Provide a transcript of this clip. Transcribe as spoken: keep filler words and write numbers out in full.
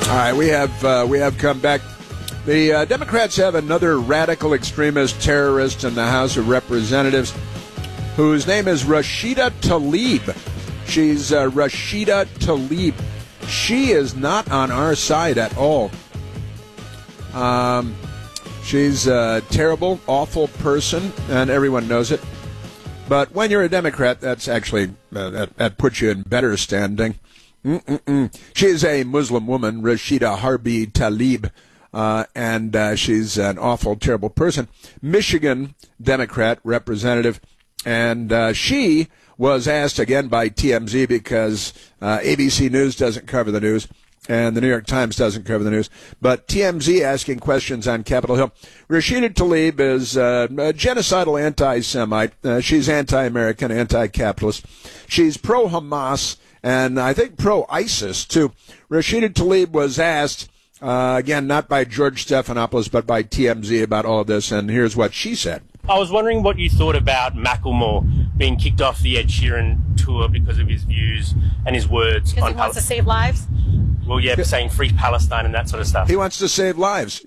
All right, we have uh, we have come back. The uh, Democrats have another radical extremist terrorist in the House of Representatives, whose name is Rashida Tlaib. She's uh, Rashida Tlaib. She is not on our side at all. Um, she's a terrible, awful person, and everyone knows it. But when you're a Democrat, that's actually uh, that, that puts you in better standing. Mm-mm-mm. She's a Muslim woman, Rashida Harbi Tlaib, uh, and uh, she's an awful, terrible person. Michigan Democrat representative, and uh, she was asked again by T M Z because uh, A B C News doesn't cover the news, and the New York Times doesn't cover the news. But T M Z asking questions on Capitol Hill. Rashida Tlaib is uh, a genocidal anti-Semite. Uh, she's anti-American, anti-capitalist. She's pro-Hamas, and I think pro-ISIS, too. Rashida Tlaib was asked, uh, again, not by George Stephanopoulos, but by T M Z about all of this, and here's what she said. I was wondering what you thought about Macklemore being kicked off the Ed Sheeran tour because of his views and his words. Because on he wants Pal- to save lives? Well, yeah, saying free Palestine and that sort of stuff. He wants to save lives.